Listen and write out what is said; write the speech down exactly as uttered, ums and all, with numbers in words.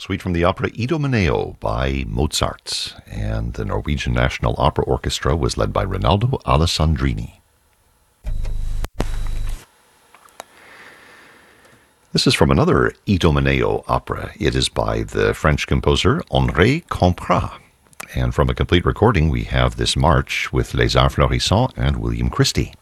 Suite from the opera Idomeneo by Mozart, and the Norwegian National Opera Orchestra was led by Rinaldo Alessandrini. This is from another Idomeneo opera. It is by the French composer Henri Comprat. And from a complete recording, we have this march with Les Arts Florissants and William Christie.